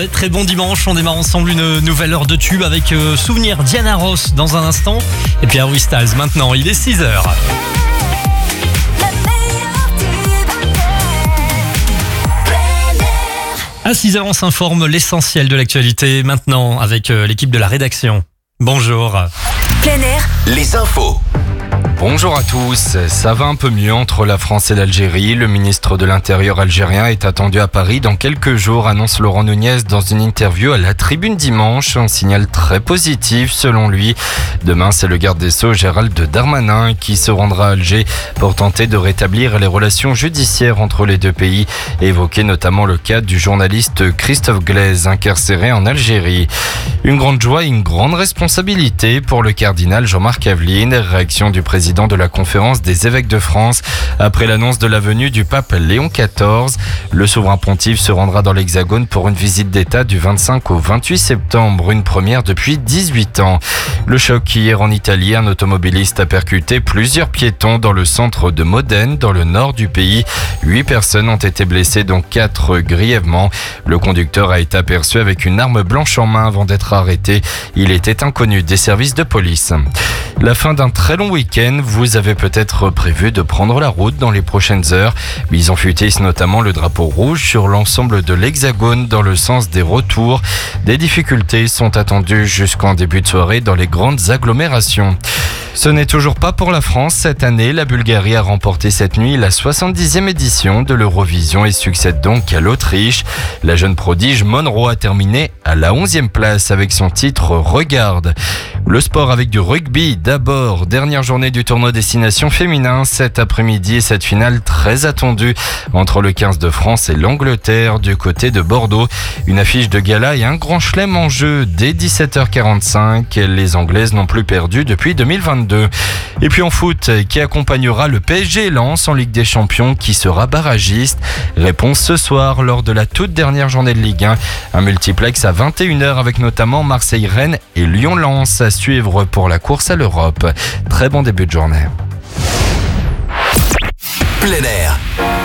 Ouais, très bon dimanche, on démarre ensemble une nouvelle heure de tube avec Souvenir Diana Ross dans un instant. Et puis Harry Styles maintenant, il est 6h. À 6h, on s'informe l'essentiel de l'actualité maintenant avec l'équipe de la rédaction. Bonjour. Plein air, les infos. Bonjour à tous, ça va un peu mieux entre la France et l'Algérie. Le ministre de l'Intérieur algérien est attendu à Paris dans quelques jours, annonce Laurent Nunez dans une interview à la Tribune dimanche. Un signal très positif selon lui. Demain, c'est le garde des Sceaux Gérald Darmanin qui se rendra à Alger pour tenter de rétablir les relations judiciaires entre les deux pays et évoquer notamment le cas du journaliste Christophe Glaise incarcéré en Algérie. Une grande joie et une grande responsabilité pour le cardinal Jean-Marc Aveline. Réaction du président de la conférence des évêques de France après l'annonce de la venue du pape Léon XIV. Le souverain pontife se rendra dans l'Hexagone pour une visite d'État du 25 au 28 septembre, une première depuis 18 ans. Le choc hier en Italie, un automobiliste a percuté plusieurs piétons dans le centre de Modène, dans le nord du pays. 8 personnes ont été blessées, dont 4 grièvement. Le conducteur a été aperçu avec une arme blanche en main avant d'être arrêté. Il était inconnu des services de police. La fin d'un très long week-end, vous avez peut-être prévu de prendre la route dans les prochaines heures. Bison Futis notamment le drapeau rouge sur l'ensemble de l'Hexagone dans le sens des retours. Des difficultés sont attendues jusqu'en début de soirée dans les grandes agglomérations. Ce n'est toujours pas pour la France. Cette année, la Bulgarie a remporté cette nuit la 70e édition de l'Eurovision et succède donc à l'Autriche. La jeune prodige Monroe a terminé à la 11e place avec son titre Regarde. Le sport avec du rugby d'abord. Dernière journée du tournoi Destination féminin cet après-midi et cette finale très attendue entre le 15 de France et l'Angleterre du côté de Bordeaux. Une affiche de gala et un grand chelem en jeu dès 17h45. Les Anglaises n'ont plus perdu depuis 2022. Et puis en foot, qui accompagnera le PSG Lens en Ligue des Champions, qui sera barragiste. Réponse ce soir lors de la toute dernière journée de Ligue 1. Un multiplex à 21h avec notamment Marseille-Rennes et Lyon-Lens à suivre pour la course à l'Europe. Très bon début de journée. Plein air.